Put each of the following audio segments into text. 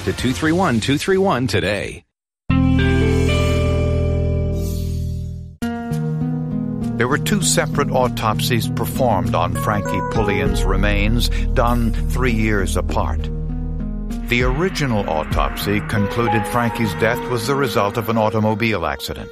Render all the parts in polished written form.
to 231-231 today. There were 2 separate autopsies performed on Frankie Pullian's remains, done 3 years apart. The original autopsy concluded Frankie's death was the result of an automobile accident.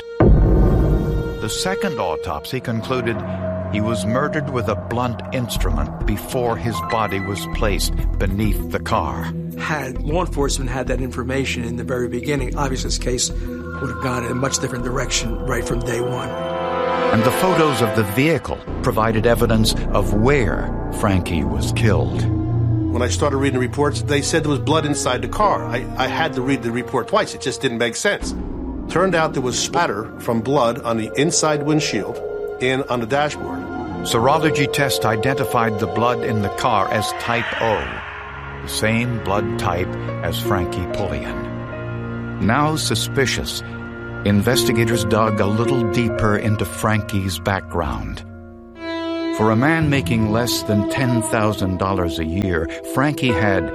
The second autopsy concluded he was murdered with a blunt instrument before his body was placed beneath the car. Had law enforcement had that information in the very beginning, obviously this case would have gone in a much different direction right from day one. And the photos of the vehicle provided evidence of where Frankie was killed. When I started reading the reports, they said there was blood inside the car. I had to read the report twice. It just didn't make sense. Turned out there was spatter from blood on the inside windshield and on the dashboard. Serology tests identified the blood in the car as type O, the same blood type as Frankie Pullian. Now suspicious, investigators dug a little deeper into Frankie's background. For a man making less than $10,000 a year, Frankie had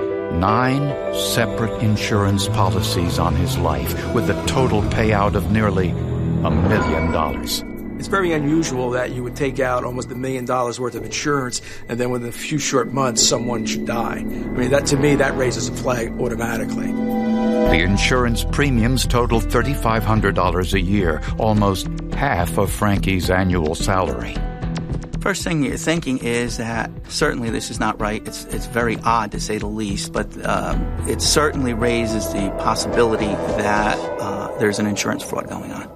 9 separate insurance policies on his life, with a total payout of nearly $1 million. It's very unusual that you would take out almost $1 million worth of insurance, and then within a few short months, someone should die. I mean, that to me, that raises a flag automatically. The insurance premiums totaled $3,500 a year, almost half of Frankie's annual salary. First thing you're thinking is that certainly this is not right. It's very odd, to say the least, but it certainly raises the possibility that there's an insurance fraud going on.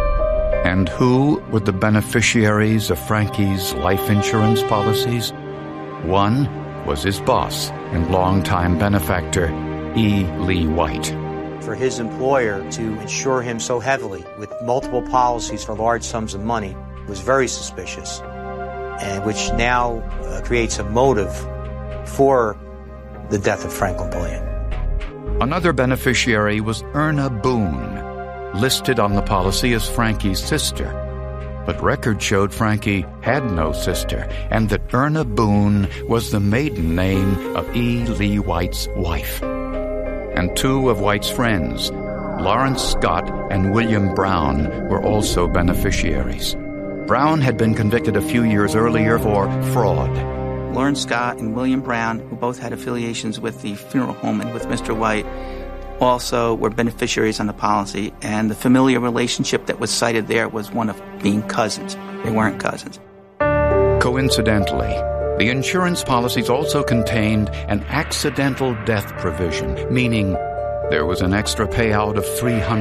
And who were the beneficiaries of Frankie's life insurance policies? One was his boss and longtime benefactor, E. Lee White. For his employer to insure him so heavily with multiple policies for large sums of money was very suspicious, and which now creates a motive for the death of Franklin Pullian. Another beneficiary was Erna Boone, listed on the policy as Frankie's sister. But records showed Frankie had no sister, and that Erna Boone was the maiden name of E. Lee White's wife. And 2 of White's friends, Lawrence Scott and William Brown, were also beneficiaries. Brown had been convicted a few years earlier for fraud. Lawrence Scott and William Brown, who both had affiliations with the funeral home and with Mr. White, also were beneficiaries on the policy, and the familiar relationship that was cited there was one of being cousins. They weren't cousins. Coincidentally, the insurance policies also contained an accidental death provision, meaning there was an extra payout of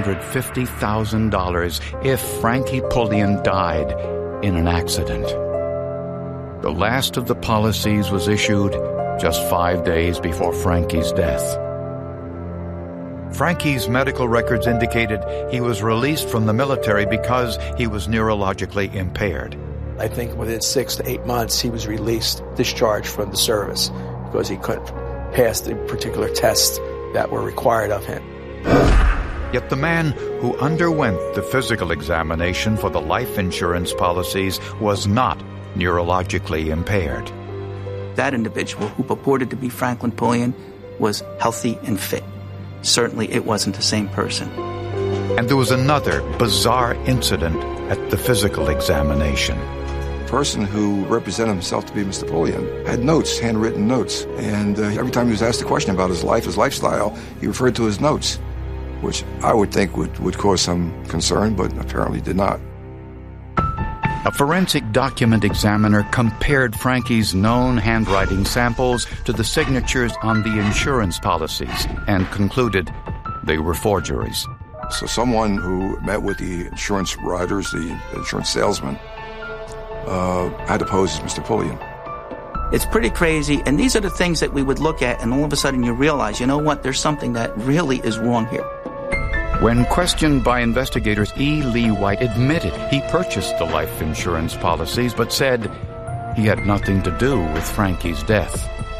$350,000 if Frankie Pullian died in an accident. The last of the policies was issued just 5 days before Frankie's death. Frankie's medical records indicated he was released from the military because he was neurologically impaired. I think within 6 to 8 months, he was released, discharged from the service, because he couldn't pass the particular tests that were required of him. Yet the man who underwent the physical examination for the life insurance policies was not neurologically impaired. That individual, who purported to be Franklin Pullian, was healthy and fit. Certainly it wasn't the same person. And there was another bizarre incident at the physical examination. The person who represented himself to be Mr. Pullian had notes, handwritten notes, and every time he was asked a question about his life, his lifestyle, he referred to his notes, which I would think would cause some concern, but apparently did not. A forensic document examiner compared Frankie's known handwriting samples to the signatures on the insurance policies and concluded they were forgeries. So someone who met with the insurance writers, the insurance salesman, had to pose as Mr. Pullian. It's pretty crazy, and these are the things that we would look at, and all of a sudden you realize, you know what, there's something that really is wrong here. When questioned by investigators, E. Lee White admitted he purchased the life insurance policies, but said he had nothing to do with Frankie's death.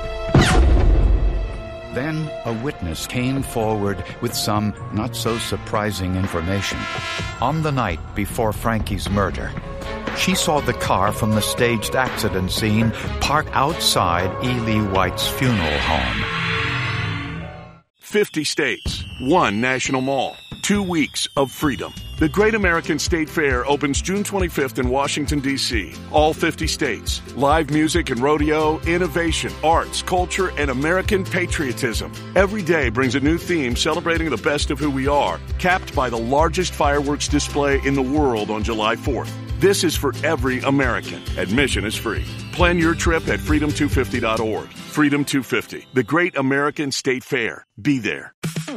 Then a witness came forward with some not-so-surprising information. On the night before Frankie's murder, she saw the car from the staged accident scene parked outside E. Lee White's funeral home. 50 states, 1 national mall, 2 weeks of freedom. The Great American State Fair opens June 25th in Washington, D.C. All 50 states. Live music and rodeo, innovation, arts, culture, and American patriotism. Every day brings a new theme celebrating the best of who we are, capped by the largest fireworks display in the world on July 4th. This is for every American. Admission is free. Plan your trip at freedom250.org. Freedom 250, the Great American State Fair. Be there.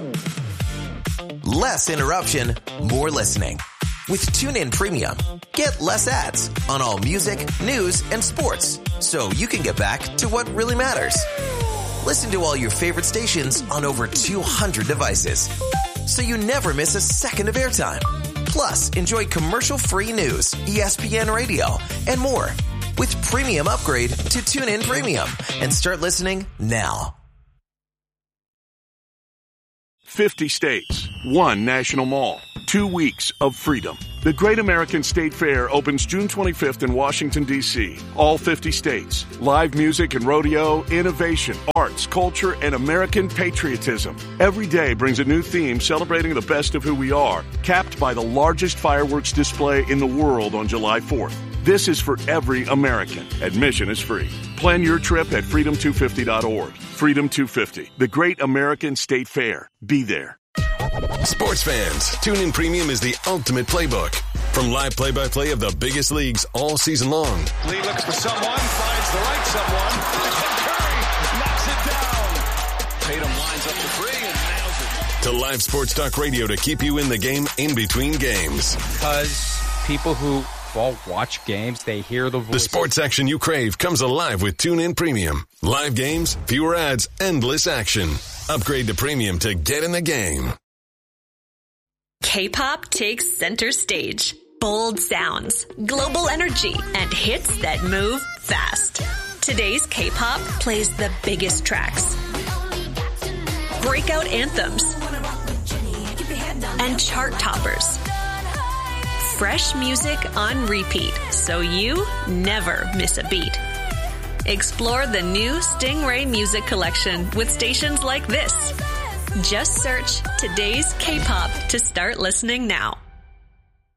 Less interruption, more listening. With TuneIn Premium, get less ads on all music, news, and sports, so you can get back to what really matters. Listen to all your favorite stations on over 200 devices, so you never miss a second of airtime. Plus, enjoy commercial-free news, ESPN Radio, and more. With Premium Upgrade to TuneIn Premium, and start listening now. 50 states, 1 national mall, 2 weeks of freedom. The Great American State Fair opens June 25th in Washington, D.C. All 50 states. Live music and rodeo, innovation, arts, culture, and American patriotism. Every day brings a new theme celebrating the best of who we are, capped by the largest fireworks display in the world on July 4th. This is for every American. Admission is free. Plan your trip at freedom250.org. Freedom 250, the Great American State Fair. Be there. Sports fans, TuneIn Premium is the ultimate playbook. From live play-by-play of the biggest leagues all season long. Lee looks for someone, finds the right someone. Curry knocks it down. Tatum lines up the three and nails it. To live sports talk radio to keep you in the game in between games. Because people who watch games, they hear the voice. The sports action you crave comes alive with TuneIn Premium. Live games, fewer ads, endless action. Upgrade to Premium to get in the game. K-pop takes center stage. Bold sounds, global energy, and hits that move fast. Today's K-pop plays the biggest tracks, breakout anthems, and chart toppers. Fresh music on repeat, so you never miss a beat. Explore the new Stingray Music Collection with stations like this. Just search Today's K-pop to start listening now.